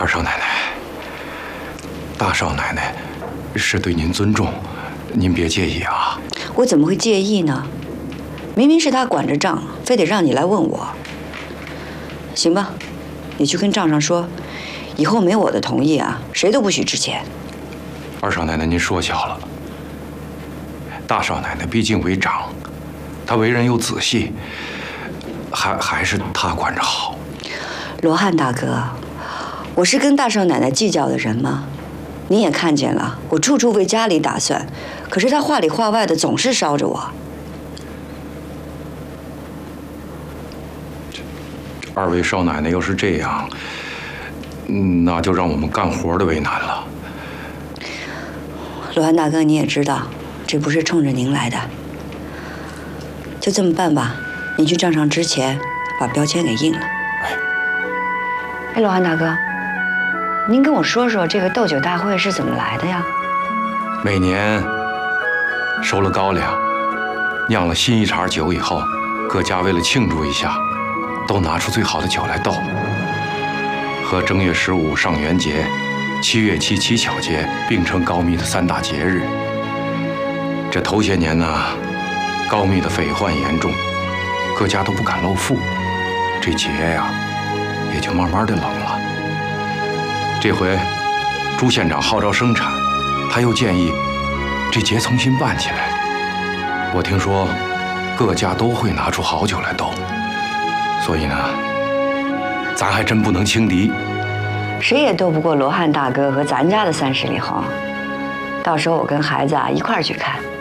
二少奶奶，大少奶奶是对您尊重，您别介意啊。 我怎么会介意呢？明明是他管着账，非得让你来问我。行吧，你去跟账上说，以后没我的同意啊，谁都不许值钱。 二少奶奶，您说小了。大少奶奶毕竟为长，她为人又仔细，还是她管着好。 罗汉大哥，我是跟大少奶奶计较的人吗？你也看见了，我处处为家里打算，可是她话里话外的总是捎着我。 二位少奶奶要是这样，那就让我们干活的为难了。 罗汉大哥，你也知道，这不是冲着您来的。就这么办吧，你去账上之前把标签给印了。哎，罗汉大哥，您跟我说说这个斗酒大会是怎么来的呀？ 每年收了高粱，酿了新一茬酒以后，各家为了庆祝一下，都拿出最好的酒来斗。和正月15上元节、7月7乞巧节并称高密的3大节日。这头些年呢，高密的匪患严重，各家都不敢露富，这节呀也就慢慢的冷了。这回朱县长号召生产，他又建议这节重新办起来。我听说各家都会拿出好酒来斗，所以呢，咱还真不能轻敌。 谁也斗不过罗汉大哥和咱家的30里红。到时候我跟孩子一块儿去看。